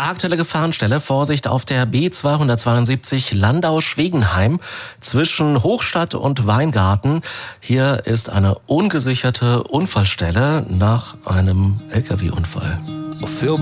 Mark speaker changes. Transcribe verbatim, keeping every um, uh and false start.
Speaker 1: Aktuelle Gefahrenstelle, Vorsicht auf der B zweihundertzweiundsiebzig Landau-Schwegenheim zwischen Hochstadt und Weingarten. Hier ist eine ungesicherte Unfallstelle nach einem L K W-Unfall.